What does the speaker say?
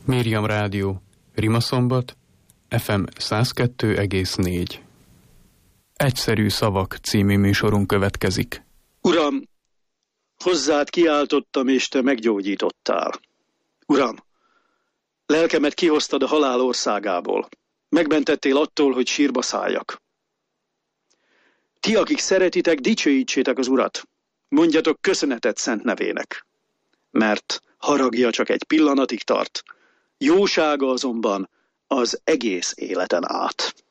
Miriam Rádió, Rimaszombat, FM 102,4. Egyszerű szavak című műsorunk következik. Uram, hozzád kiáltottam, és te meggyógyítottál. Uram, lelkemet kihoztad a halál országából. Megmentettél attól, hogy sírba szálljak. Ti, akik szeretitek, dicsőítsétek az Urat. Mondjatok köszönetet szent nevének. Mert haragja csak egy pillanatig tart, jósága azonban az egész életen át.